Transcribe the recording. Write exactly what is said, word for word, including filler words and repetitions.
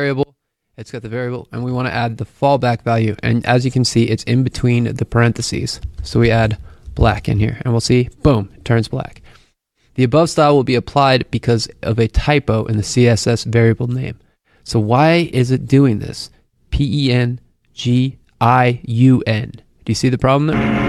variable. It's got the variable, and we want to add the fallback value. And as you can see, it's in between the parentheses. So we add black in here, and we'll see, boom, it turns black. The above style will be applied because of a typo in the C S S variable name. So why is it doing this? P E N G I U N. Do you see the problem there?